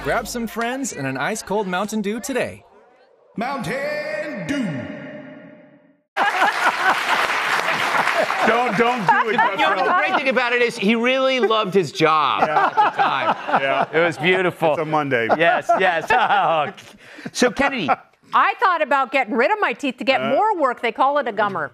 grab some friends and an ice-cold Mountain Dew today. Mountain Dew. Don't do it. The great thing about it is he really loved his job at the time. Yeah. It was beautiful. It's a Monday. Yes. Oh. So, Kennedy. I thought about getting rid of my teeth to get more work. They call it a gummer.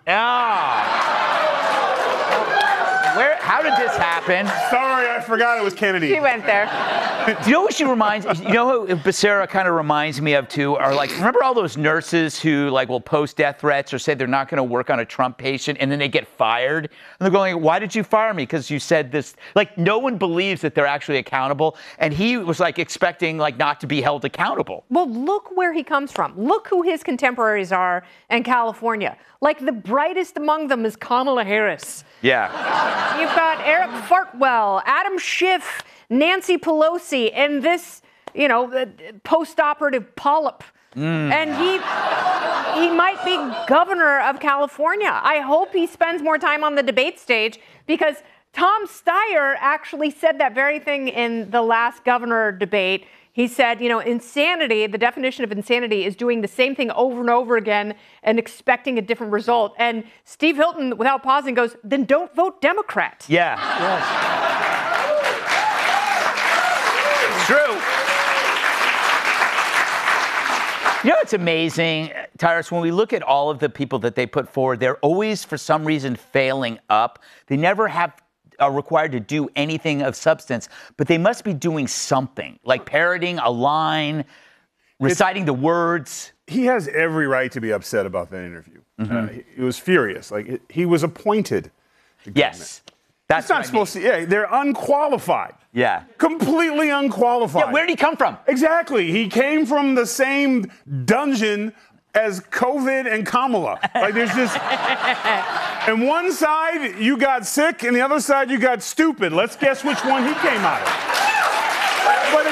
How did this happen? Sorry, I forgot it was Kennedy. She went there. You know what she reminds? You know who Becerra kind of reminds me of too? Are like, remember all those nurses who like will post death threats or say they're not going to work on a Trump patient, and then they get fired, and they're going, "Why did you fire me? Because you said this." Like, no one believes that they're actually accountable, and he was like expecting like not to be held accountable. Well, look where he comes from. Look who his contemporaries are in California. Like, the brightest among them is Kamala Harris. Yeah. You've got Eric Fartwell, Adam Schiff, Nancy Pelosi, and this, post-operative polyp. And he might be governor of California. I hope he spends more time on the debate stage, because Tom Steyer actually said that very thing in the last governor debate. He said, insanity, the definition of insanity is doing the same thing over and over again and expecting a different result. And Steve Hilton, without pausing, goes, then don't vote Democrat. Yeah. Yes. It's true. It's amazing, Tyrus, when we look at all of the people that they put forward, they're always, for some reason, failing up. They never are required to do anything of substance, but they must be doing something, like parroting a line, reciting the words. He has every right to be upset about that interview. He was furious. Like, he was appointed. Yes. That's not supposed to. Yeah, they're unqualified. Yeah. Completely unqualified. Yeah, where did he come from? Exactly. He came from the same dungeon as COVID and Kamala. Like, there's just... And one side, you got sick, and the other side, you got stupid. Let's guess which one he came out of. But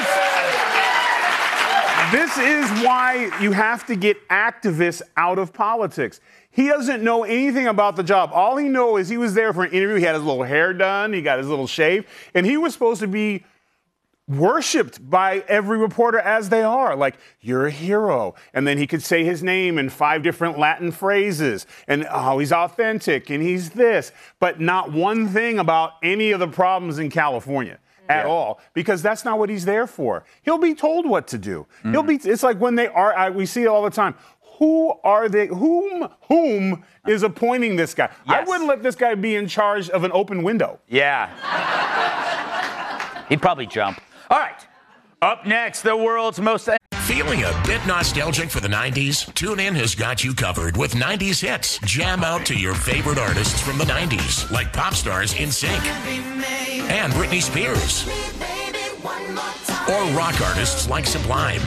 this is why you have to get activists out of politics. He doesn't know anything about the job. All he knows is he was there for an interview. He had his little hair done. He got his little shave. And he was supposed to be worshipped by every reporter as they are. Like, you're a hero. And then he could say his name in 5 different Latin phrases. And, he's authentic and he's this. But not one thing about any of the problems in California at all, because that's not what he's there for. He'll be told what to do. It's like when they are, we see it all the time. Who are they? Whom is appointing this guy? Yes. I wouldn't let this guy be in charge of an open window. Yeah. He'd probably jump. All right. Up next, the world's most... Feeling a bit nostalgic for the 90s? TuneIn has got you covered with 90s hits. Jam out to your favorite artists from the 90s, like pop stars NSYNC and Britney Spears. Or rock artists like Sublime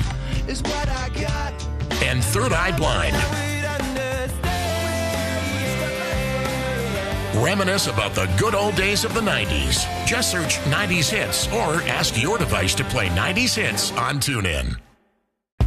and Third Eye Blind. Reminisce about the good old days of the 90s. Just search 90s hits or ask your device to play 90s hits on TuneIn.